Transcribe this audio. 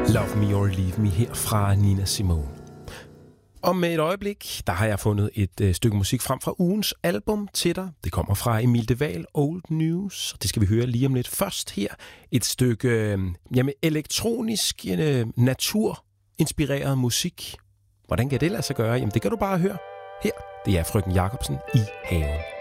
Love Me or Leave Me her fra Nina Simone. Og med et øjeblik, der har jeg fundet et stykke musik frem fra ugens album til dig. Det kommer fra Emil de Waal, Old News. Det skal vi høre lige om lidt. Først her et stykke elektronisk naturinspireret musik. Hvordan kan det lade sig gøre? Jamen det kan du bare høre her. Det er Frøken Jacobsen i haven.